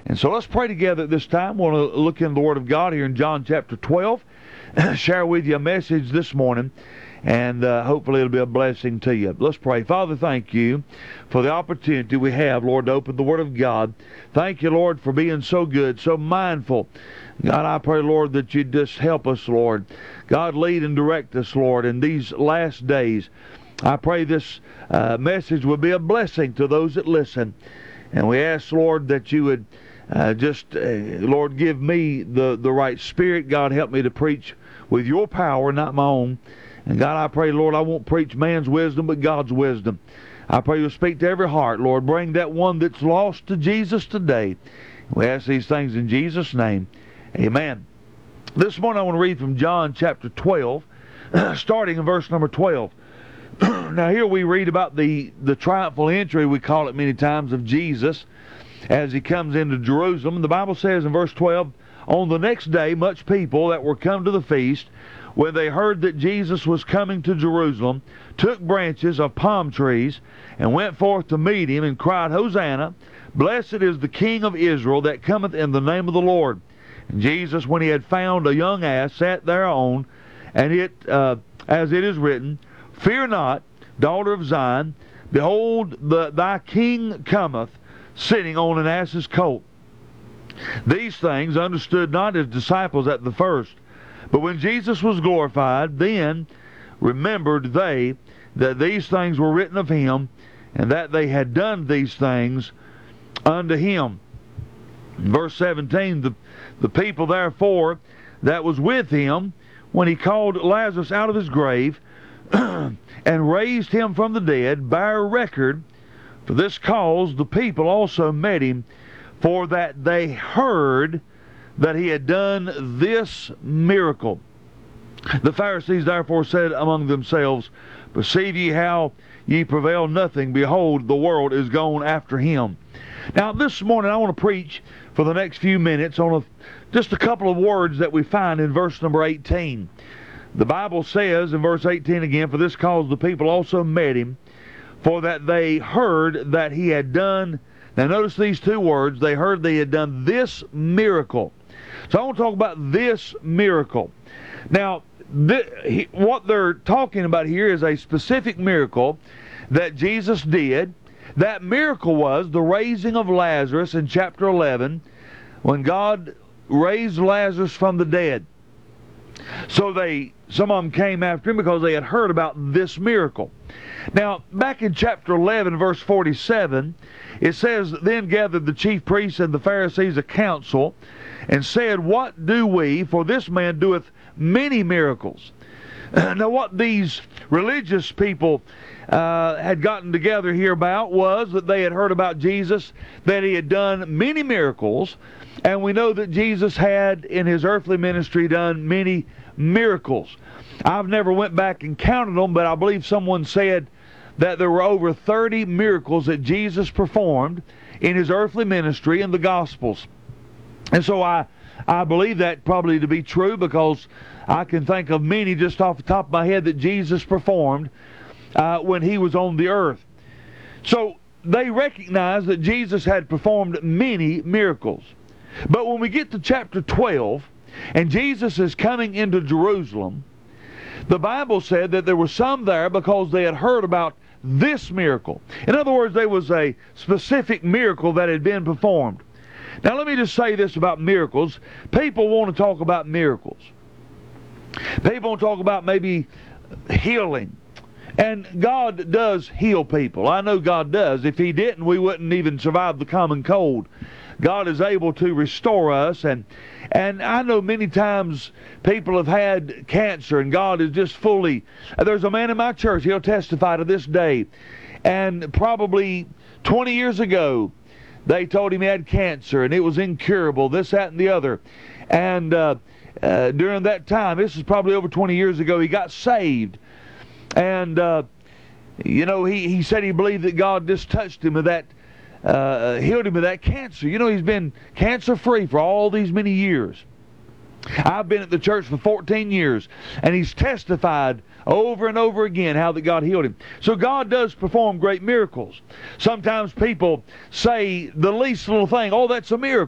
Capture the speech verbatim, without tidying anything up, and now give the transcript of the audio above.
And so let's pray together at this time. We want to look into the Word of God here in John chapter twelve. Share with you a message this morning, and uh, hopefully it'll be a blessing to you. Let's pray. Father, thank you for the opportunity we have, Lord, to open the Word of God. Thank you, Lord, for being so good, so mindful. God, I pray, Lord, that you just help us, Lord. God, lead and direct us, Lord, in these last days. I pray this uh, message will be a blessing to those that listen. And we ask, Lord, that you would uh, just, uh, Lord, give me the, the right spirit. God, help me to preach with your power, not my own. And God, I pray, Lord, I won't preach man's wisdom, but God's wisdom. I pray you'll speak to every heart, Lord. Bring that one that's lost to Jesus today. We ask these things in Jesus' name. Amen. This morning I want to read from John chapter twelve, starting in verse number twelve. Now here we read about the, the triumphal entry, we call it many times, of Jesus as he comes into Jerusalem. The Bible says in verse twelve, "On the next day much people that were come to the feast, when they heard that Jesus was coming to Jerusalem, took branches of palm trees and went forth to meet him and cried, Hosanna, blessed is the King of Israel that cometh in the name of the Lord. And Jesus, when he had found a young ass, sat thereon, and it, uh, as it is written, Fear not, daughter of Zion, behold, the, thy King cometh, sitting on an ass's colt. These things understood not his disciples at the first. But when Jesus was glorified, then remembered they that these things were written of him, and that they had done these things unto him." In verse seventeen, the, the people therefore that was with him, when he called Lazarus out of his grave, and raised him from the dead, bear record. For this cause the people also met him, for that they heard that he had done this miracle. The Pharisees therefore said among themselves, Perceive ye how ye prevail nothing? Behold, the world is gone after him. Now this morning I want to preach for the next few minutes on a, just a couple of words that we find in verse number eighteen. The Bible says in verse eighteen again, For this cause the people also met him, for that they heard that he had done. Now notice these two words, they heard they had done this miracle. So I want to talk about this miracle. Now, th what they're talking about here is a specific miracle that Jesus did. That miracle was the raising of Lazarus in chapter eleven, when God raised Lazarus from the dead. So they, some of them came after him because they had heard about this miracle. Now, back in chapter eleven, verse forty-seven, it says, Then gathered the chief priests and the Pharisees a council, and said, What do we? For this man doeth many miracles. Now what these religious people uh, had gotten together here about was that they had heard about Jesus, that he had done many miracles, and we know that Jesus had in his earthly ministry done many miracles. I've never went back and counted them, but I believe someone said that there were over thirty miracles that Jesus performed in his earthly ministry in the Gospels. And so I, I believe that probably to be true, because I can think of many just off the top of my head that Jesus performed uh, when he was on the earth. So they recognized that Jesus had performed many miracles. But when we get to chapter twelve, and Jesus is coming into Jerusalem, the Bible said that there were some there because they had heard about this miracle. In other words, there was a specific miracle that had been performed. Now let me just say this about miracles. People want to talk about miracles. People want to talk about maybe healing. And God does heal people. I know God does. If he didn't, we wouldn't even survive the common cold. God is able to restore us, and and I know many times people have had cancer, and God is just fully. There's a man in my church, he'll testify to this day, and probably twenty years ago they told him he had cancer and it was incurable, this, that, and the other. And uh, uh, during that time, this is probably over twenty years ago, he got saved. And uh, you know, he, he said he believed that God just touched him with that, uh, healed him of that cancer. You know, he's been cancer-free for all these many years. I've been at the church for fourteen years, and he's testified over and over again how that God healed him. So God does perform great miracles. Sometimes people say the least little thing, oh, that's a miracle.